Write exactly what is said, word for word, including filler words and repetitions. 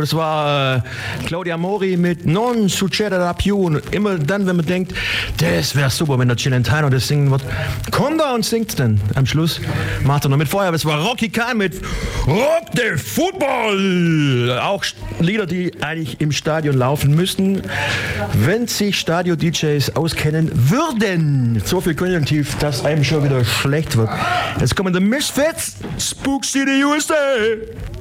das war äh, Claudia Mori mit Non succede da più. Und immer dann, wenn man denkt, das wäre super, wenn der Celentano das singen wird, kommt er und singt dann. Am Schluss macht er noch mit Feuer. Es war Rocky Khan mit Rock the Football. Auch Lieder, die eigentlich im Stadion laufen müssten, wenn sich Stadio-D Js auskennen würden. So viel Konjunktiv, dass einem schon wieder schlecht wird. Jetzt kommen die Misfits, Spook City U S A.